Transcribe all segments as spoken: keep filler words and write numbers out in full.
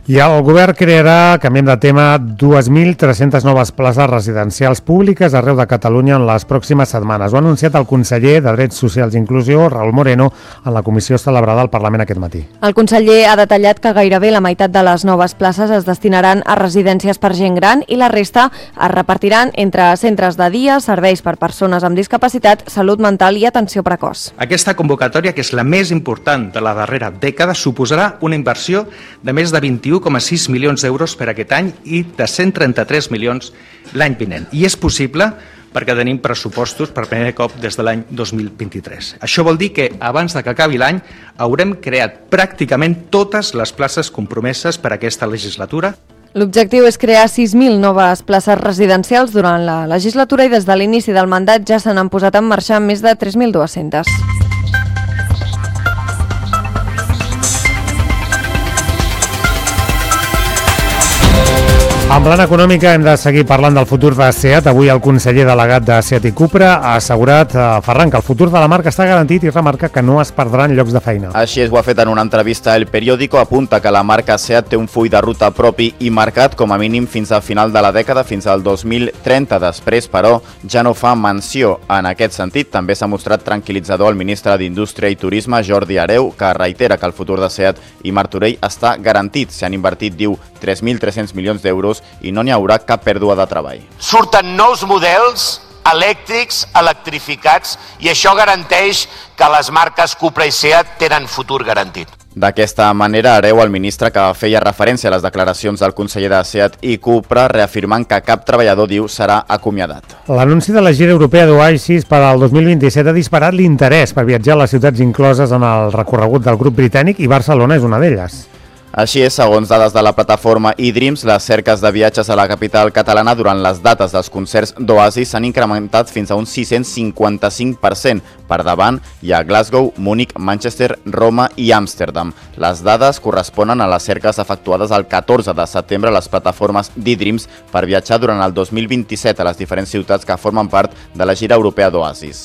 I el govern crearà, canviem de tema, dos mil tres-centes noves places residencials públiques arreu de Catalunya en les pròximes setmanes. Ho ha anunciat el conseller de Drets Socials i Inclusió, Raül Moreno, en la comissió celebrada al Parlament aquest matí. El conseller ha detallat que gairebé la meitat de les noves places es destinaran a residències per gent gran i la resta es repartiran entre centres de dia, serveis per persones amb discapacitat, salut mental i atenció precoç. Aquesta convocatòria, que és la més important de la darrera dècada, suposarà una inversió de més de vint-i-u coma sis milions d'euros per aquest any i de cent trenta-tres milions l'any vinent. I és possible perquè tenim pressupostos per primer cop des de l'any dos mil vint-i-tres. Això vol dir que abans de que acabi l'any haurem creat pràcticament totes les places compromeses per a aquesta legislatura. L'objectiu és crear sis mil noves places residencials durant la legislatura i des de l'inici del mandat ja se n'han posat en marxa més de tres mil dues-centes. En plana econòmica hem de seguir parlant del futur de SEAT. Avui el conseller delegat de SEAT i Cupra ha assegurat a Ferran que el futur de la marca està garantit i remarca que no es perdran llocs de feina. Així es, ho ha fet en una entrevista a El Periódico, apunta que la marca SEAT té un full de ruta propi i marcat com a mínim fins al final de la dècada, fins al dos mil trenta. Després, però, ja no fa menció en aquest sentit. També s'ha mostrat tranquil·litzador el ministre d'Indústria i Turisme, Jordi Hereu, que reitera que el futur de SEAT i Martorell està garantit. S'hi han invertit, diu, tres mil tres-cents milions d'euros i no n'hi haurà cap pèrdua de treball. Surten nous models elèctrics, electrificats, i això garanteix que les marques Cupra i SEAT tenen futur garantit. D'aquesta manera, Hereu, el ministre, que feia referència a les declaracions del conseller de SEAT i Cupra, reafirmant que cap treballador, diu, serà acomiadat. L'anunci de la gira europea d'Oasis per al dos mil vint-i-set ha disparat l'interès per viatjar a les ciutats incloses en el recorregut del grup britànic i Barcelona és una d'elles. Així és, segons dades de la plataforma eDreams, les cerques de viatges a la capital catalana durant les dates dels concerts d'Oasis s'han incrementat fins a un sis-cents cinquanta-cinc per cent. Per davant hi ha Glasgow, Múnich, Manchester, Roma i Amsterdam. Les dades corresponen a les cerques efectuades el catorze de setembre a les plataformes d'eDreams per viatjar durant el dos mil vint-i-set a les diferents ciutats que formen part de la gira europea d'Oasis.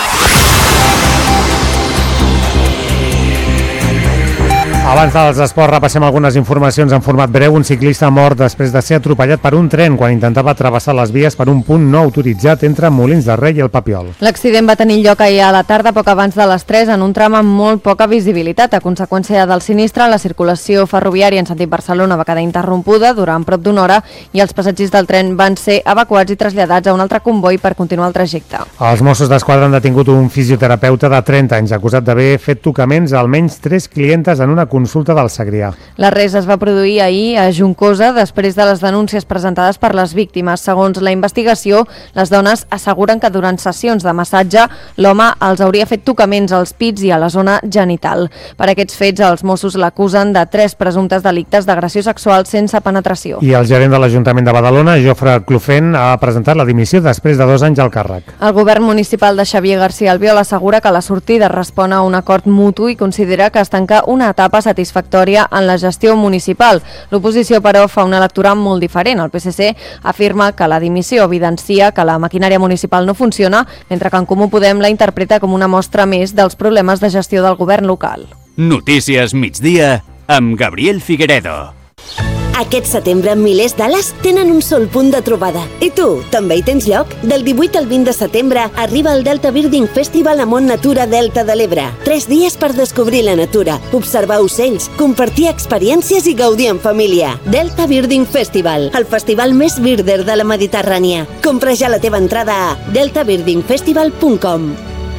Abans dels esports repassem algunes informacions en format breu. Un ciclista mort després de ser atropellat per un tren quan intentava travessar les vies per un punt no autoritzat entre Molins de Rei i el Papiol. L'accident va tenir lloc ahir a la tarda, poc abans de les tres, en un tram amb molt poca visibilitat. A conseqüència del sinistre, la circulació ferroviària en sentit Barcelona va quedar interrompuda durant prop d'una hora i els passatgers del tren van ser evacuats i traslladats a un altre comboi per continuar el trajecte. Els Mossos d'Esquadra han detingut un fisioterapeuta de trenta anys acusat d'haver fet tocaments a almenys tres clientes en una consulta del Segrià. L'arrest es va produir ahir a Juncosa després de les denúncies presentades per les víctimes. Segons la investigació, les dones asseguren que durant sessions de massatge l'home els hauria fet tocaments als pits i a la zona genital. Per aquests fets, els Mossos l'acusen de tres presumptes delictes d'agressió sexual sense penetració. I el gerent de l'Ajuntament de Badalona, Jofre Clofent, ha presentat la dimissió després de dos anys al càrrec. El govern municipal de Xavier García Albiol assegura que la sortida respon a un acord mutu i considera que es tanca una etapa satisfactòria en la gestió municipal. L'oposició, però, fa una lectura molt diferent. El P S C afirma que la dimissió evidencia que la maquinària municipal no funciona, mentre que en Comú Podem la interpreta com una mostra més dels problemes de gestió del govern local. Notícies migdia amb Gabriel Figueredo. Aquest setembre, milers d'ales tenen un sol punt de trobada. I tu, també hi tens lloc? Del divuit al vint de setembre arriba el Delta Birding Festival a Mont Natura Delta de l'Ebre. Tres dies per descobrir la natura, observar ocells, compartir experiències i gaudir en família. Delta Birding Festival, el festival més birder de la Mediterrània. Compra ja la teva entrada a delta birding festival punt com.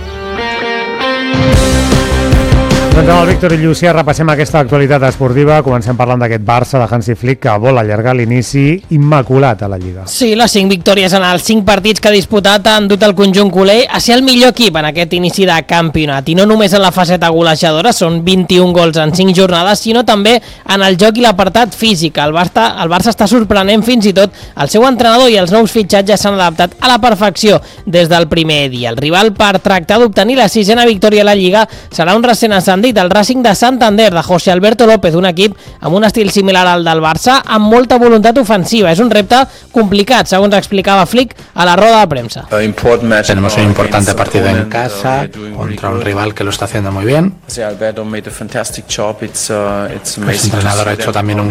Doncs amb el Víctor i Llucià repassem aquesta actualitat esportiva. Comencem parlant d'aquest Barça de Hansi Flick que vol allargar l'inici immaculat a la Lliga. Sí, les cinc victòries en els cinc partits que ha disputat han dut el conjunt culer a ser el millor equip en aquest inici de campionat. I no només en la faceta golejadora, són vint-i-un gols en cinc jornades, sinó també en el joc i l'apartat físic. El Barça, el Barça està sorprenent fins i tot. El seu entrenador i els nous fitxatges s'han adaptat a la perfecció des del primer dia. El rival per tractar d'obtenir la sisena victòria a la Lliga serà un recent ascendit, el Racing de Santander de José Alberto López, un equip amb un estil similar al del Barça, amb molta voluntat ofensiva. Es un repte complicat, segons explicava Flick a la roda de prensa. Tenemos un importante partido en casa contra un rival que lo está haciendo muy bien. El entrenador ha hecho también un